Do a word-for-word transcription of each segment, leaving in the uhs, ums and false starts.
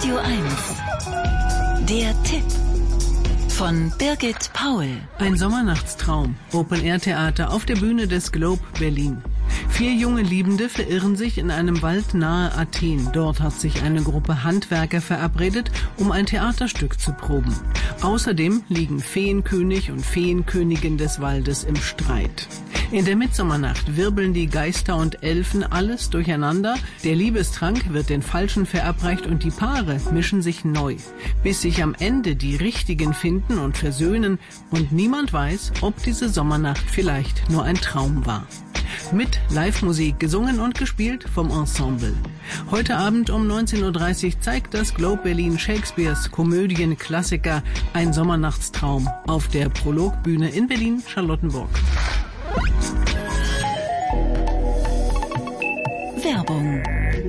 Radio eins. Der Tipp von Birgit Paul. Ein Sommernachtstraum. Open-Air-Theater auf der Bühne des Globe Berlin. Vier junge Liebende verirren sich in einem Wald nahe Athen. Dort hat sich eine Gruppe Handwerker verabredet, um ein Theaterstück zu proben. Außerdem liegen Feenkönig und Feenkönigin des Waldes im Streit. In der Mitsommernacht wirbeln die Geister und Elfen alles durcheinander. Der Liebestrank wird den Falschen verabreicht und die Paare mischen sich neu, bis sich am Ende die Richtigen finden und versöhnen und niemand weiß, ob diese Sommernacht vielleicht nur ein Traum war. Mit Live-Musik gesungen und gespielt vom Ensemble. Heute Abend um neunzehn Uhr dreißig zeigt das Globe Berlin Shakespeares Komödienklassiker Ein Sommernachtstraum auf der Prologbühne in Berlin-Charlottenburg. Werbung.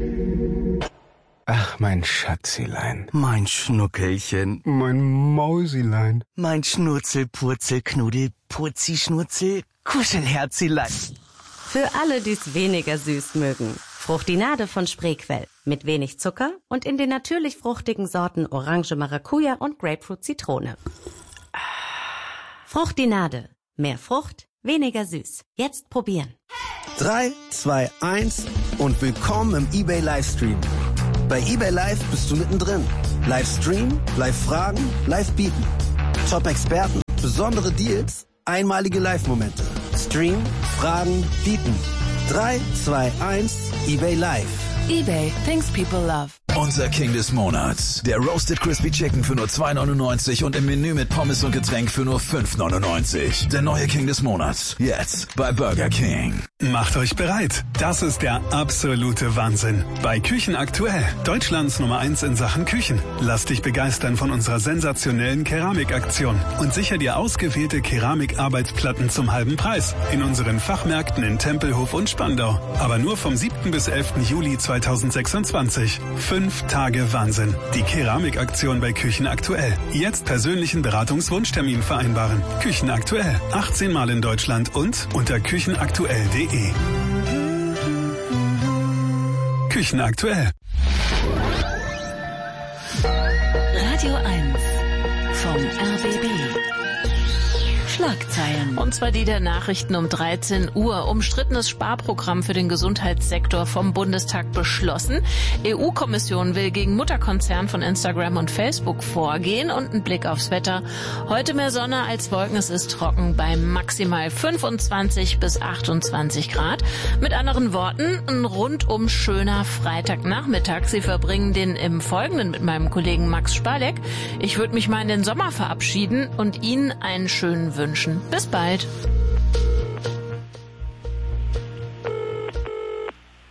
Ach, mein Schatzilein. Mein Schnuckelchen. Mein Mausilein. Mein Schnurzel, Purzel, Knuddel, Purzi, Schnurzel, Kuschelherzilein. Für alle, die es weniger süß mögen. Fruchtinade von Spreequell. Mit wenig Zucker und in den natürlich fruchtigen Sorten Orange, Maracuja und Grapefruit, Zitrone. Fruchtinade. Mehr Frucht, weniger süß. Jetzt probieren. Drei, zwei, eins und willkommen im eBay Livestream. Bei eBay Live bist du mittendrin. Livestream, Live-Fragen, Live-Bieten. Top-Experten, besondere Deals, einmalige Live-Momente. Stream, Fragen, Bieten. Drei, zwei, eins, eBay Live. eBay, things people love. Unser King des Monats. Der Roasted Crispy Chicken für nur zwei neunundneunzig und im Menü mit Pommes und Getränk für nur fünf neunundneunzig. Der neue King des Monats. Jetzt bei Burger King. Macht euch bereit. Das ist der absolute Wahnsinn. Bei Küchen aktuell. Deutschlands Nummer eins in Sachen Küchen. Lass dich begeistern von unserer sensationellen Keramikaktion und sicher dir ausgewählte Keramikarbeitsplatten zum halben Preis. In unseren Fachmärkten in Tempelhof und Spandau. Aber nur vom siebten bis elften Juli zweitausendsechsundzwanzig. Fünf Tage Wahnsinn. Die Keramikaktion bei Küchen aktuell. Jetzt persönlichen Beratungswunschtermin vereinbaren. Küchen aktuell. achtzehn Mal in Deutschland und unter küchenaktuell punkt de. Küchen aktuell. Radio eins vom R B B. Schlagzeilen. Und zwar die der Nachrichten um dreizehn Uhr. Umstrittenes Sparprogramm für den Gesundheitssektor vom Bundestag beschlossen. E U-Kommission will gegen Mutterkonzern von Instagram und Facebook vorgehen und ein Blick aufs Wetter. Heute mehr Sonne als Wolken. Es ist trocken bei maximal fünfundzwanzig bis achtundzwanzig Grad. Mit anderen Worten, ein rundum schöner Freitagnachmittag. Sie verbringen den im Folgenden mit meinem Kollegen Max Spaleck. Ich würde mich mal in den Sommer verabschieden und Ihnen einen schönen wünschen. Bis bald.